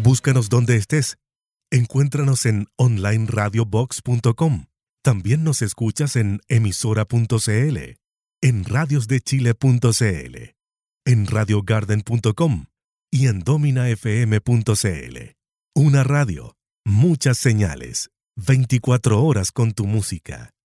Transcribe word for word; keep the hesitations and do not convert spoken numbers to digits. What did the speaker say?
Búscanos donde estés. Encuéntranos en online radio box punto com. También nos escuchas en emisora punto c l, en radios de chile punto c l, en radio garden punto com y en domina f m punto c l. Una radio, muchas señales, veinticuatro horas con tu música.